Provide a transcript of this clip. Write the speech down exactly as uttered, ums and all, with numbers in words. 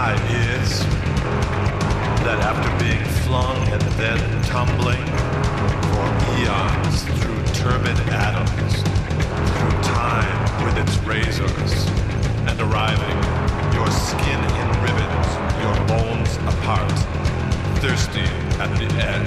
lie is that after being flung and then tumbling for eons through turbid atoms, through time with its razors, and arriving, your skin in ribbons, your bones apart, thirsty at the edge,